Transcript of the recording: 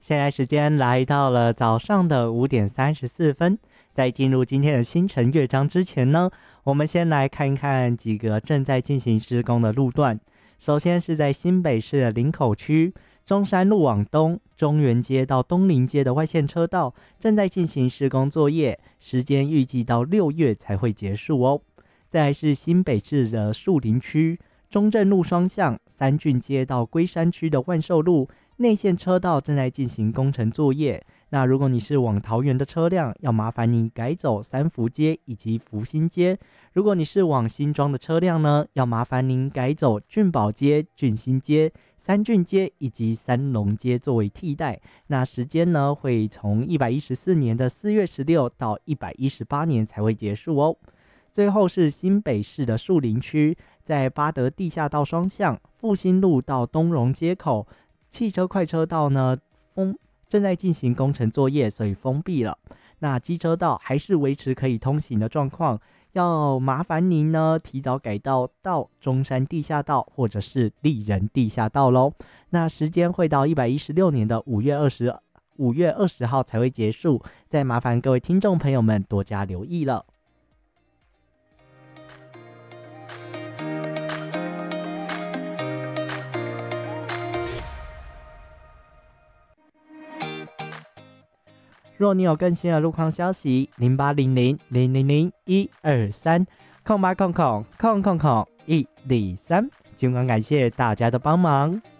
现在时间来到了早上的5:34，在进入今天的星辰乐章之前呢，我们先来看一看几个正在进行施工的路段。首先是在新北市的林口区中山路往东，中原街到东林街的外线车道正在进行施工作业，时间预计到6月才会结束哦。再来是新北市的树林区中正路双向三郡街到龟山区的万寿路内线车道正在进行工程作业。那如果你是往桃园的车辆，要麻烦你改走三福街以及福兴街；如果你是往新庄的车辆呢，要麻烦您改走俊宝街、俊兴街、三郡街以及三龙街作为替代。那时间呢，会从114年的4月16到118年才会结束哦。最后是新北市的树林区，在八德地下道双向复兴路到东荣街口汽车快车道呢正在进行工程作业，所以封闭了。那机车道还是维持可以通行的状况，要麻烦您呢提早改道到中山地下道或者是立人地下道咯。那时间会到116年的5月20号才会结束，再麻烦各位听众朋友们多加留意了。若你有更新的路况消息，0800-000-123，0800-123，尽管感谢大家的帮忙。